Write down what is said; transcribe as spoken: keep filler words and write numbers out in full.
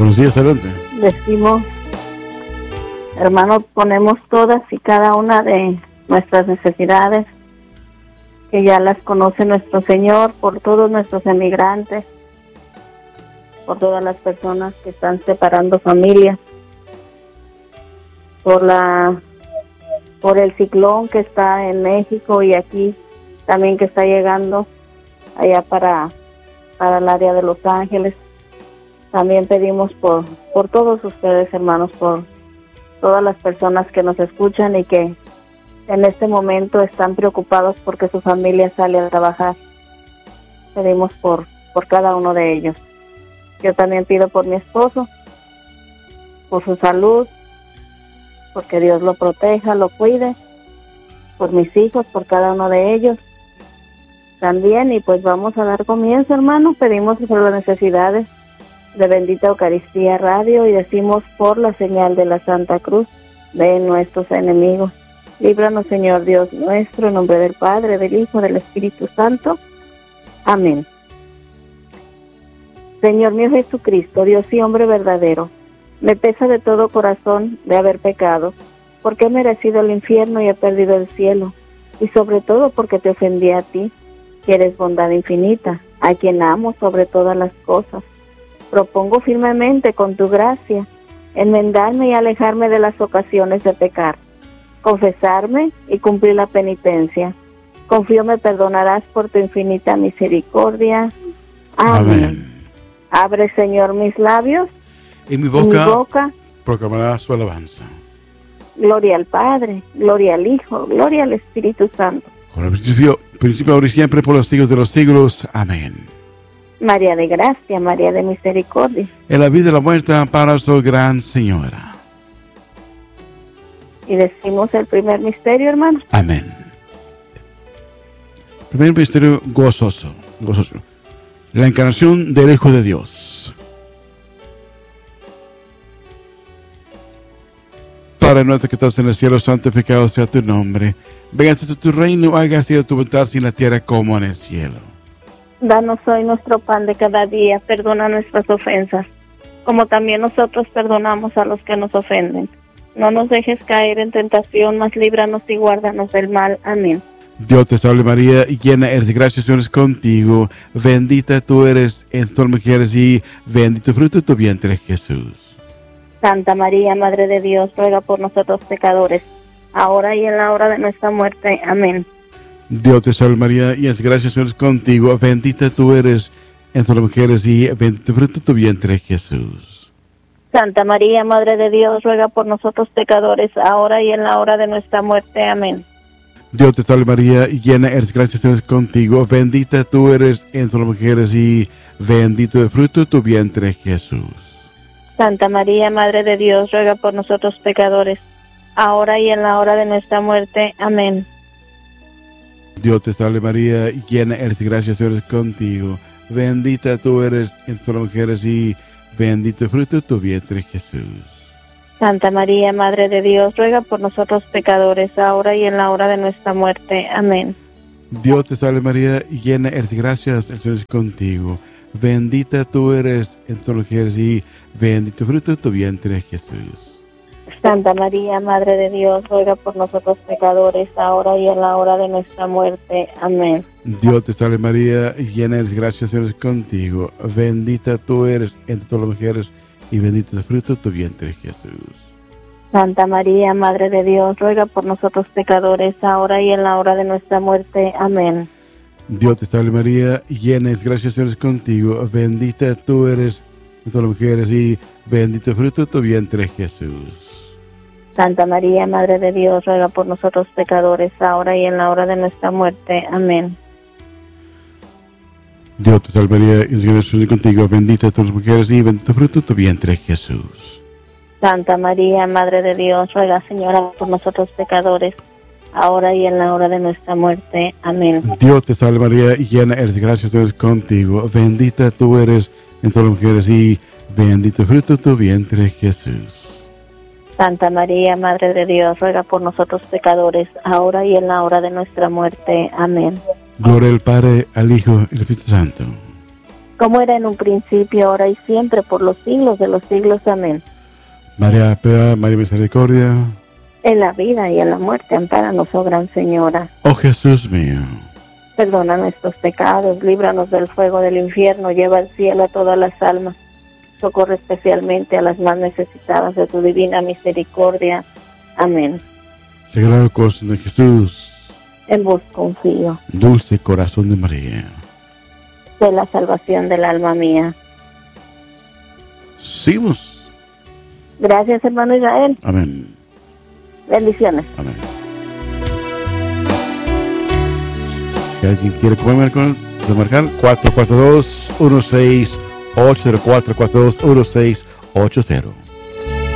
Buenos días, adelante. Decimos, hermanos, ponemos todas y cada una de nuestras necesidades, que ya las conoce nuestro Señor, por todos nuestros emigrantes, por todas las personas que están separando familias, por la por el ciclón que está en México y aquí también que está llegando allá para, para el área de Los Ángeles. También pedimos por, por todos ustedes, hermanos, por todas las personas que nos escuchan y que en este momento están preocupados porque su familia sale a trabajar. Pedimos por, por cada uno de ellos. Yo también pido por mi esposo, por su salud, porque Dios lo proteja, lo cuide, por mis hijos, por cada uno de ellos también. Y pues vamos a dar comienzo, hermano. Pedimos por las necesidades de Bendita Eucaristía Radio y decimos por la señal de la Santa Cruz de nuestros enemigos. Líbranos, Señor Dios nuestro, en nombre del Padre, del Hijo, del Espíritu Santo. Amén. Señor mío Jesucristo, Dios y hombre verdadero, me pesa de todo corazón de haber pecado, porque he merecido el infierno y he perdido el cielo, y sobre todo porque te ofendí a ti, que eres bondad infinita, a quien amo sobre todas las cosas. Propongo firmemente con tu gracia enmendarme y alejarme de las ocasiones de pecar, confesarme y cumplir la penitencia. Confío me perdonarás por tu infinita misericordia. Amén. Amén. Abre, Señor, mis labios, y mi boca, y mi boca proclamará su alabanza. Gloria al Padre, gloria al Hijo, gloria al Espíritu Santo. Con el principio, principio ahora y siempre, por los siglos de los siglos. Amén. María de gracia, María de misericordia. En la vida y la muerte, ampara, oh gran Señora. Y decimos el primer misterio, hermano. Amén. Primer misterio gozoso, gozoso. La encarnación del Hijo de Dios. Padre nuestro que estás en el cielo, santificado sea tu nombre. Venga a tu reino, hágase tu voluntad en la tierra como en el cielo. Danos hoy nuestro pan de cada día, perdona nuestras ofensas, como también nosotros perdonamos a los que nos ofenden. No nos dejes caer en tentación, mas líbranos y guárdanos del mal. Amén. Dios te salve María, llena eres de gracia, el Señor es contigo. Bendita tú eres entre todas las mujeres y bendito el fruto de tu vientre, Jesús. Santa María, Madre de Dios, ruega por nosotros pecadores, ahora y en la hora de nuestra muerte. Amén. Dios te salve María, llena de gracia, el Señor es contigo. Bendita tú eres entre todas las mujeres y bendito el fruto de tu vientre, Jesús. Santa María, Madre de Dios, ruega por nosotros pecadores, ahora y en la hora de nuestra muerte. Amén. Dios te salve María, llena eres de gracia, el Señor es contigo. Bendita tú eres entre las mujeres y bendito el fruto de tu vientre, Jesús. Santa María, Madre de Dios, ruega por nosotros pecadores, ahora y en la hora de nuestra muerte. Amén. Dios te salve María, llena eres de gracia, el Señor es contigo. Bendita tú eres entre todas las mujeres y bendito el fruto de tu vientre, Jesús. Santa María, Madre de Dios, ruega por nosotros pecadores, ahora y en la hora de nuestra muerte. Amén. Dios te salve María, llena eres de gracia, el Señor es contigo. Bendita tú eres entre todas las mujeres y bendito el fruto de tu vientre, Jesús. Santa María, Madre de Dios, ruega por nosotros pecadores, ahora y en la hora de nuestra muerte. Amén. Dios te salve María, llena eres de gracia, el Señor es contigo. Bendita tú eres entre todas las mujeres y bendito es el fruto de tu vientre, Jesús. Santa María, Madre de Dios, ruega por nosotros pecadores, ahora y en la hora de nuestra muerte. Amén. Dios te salve María, llena eres de gracia, el Señor es contigo. Bendita tú eres entre todas las mujeres y bendito el fruto de tu vientre, Jesús. Santa María, Madre de Dios, ruega por nosotros pecadores, ahora y en la hora de nuestra muerte. Amén. Dios te salve María, llena eres de contigo, bendita tú eres entre las mujeres y bendito el fruto de tu vientre, Jesús. Santa María, Madre de Dios, ruega, Señora, por nosotros pecadores, ahora y en la hora de nuestra muerte. Amén. Dios te salve María, llena eres de gracia, el Señor es contigo. Bendita tú eres entre todas las mujeres y bendito el fruto de tu vientre, Jesús. Santa María, Madre de Dios, ruega por nosotros pecadores, ahora y en la hora de nuestra muerte. Amén. Gloria al Padre, al Hijo y al Espíritu Santo. como era en un principio, ahora y siempre, por los siglos de los siglos. Amén. María piedad, María misericordia. En la vida y en la muerte, ampáranos, oh Gran Señora. Oh Jesús mío. Perdona nuestros pecados, líbranos del fuego del infierno, lleva al cielo a todas las almas, socorre especialmente a las más necesitadas de tu divina misericordia. Amén. Sagrado corazón de Jesús. En vos confío. Dulce corazón de María. Sé la salvación del alma mía. Sigamos. Gracias, hermano Israel. Amén. Bendiciones. Amén. Si alguien quiere comunicar, marcar cuatro cuatro dos, uno seis ocho cero, cuatro cuatro dos, uno seis ocho cero.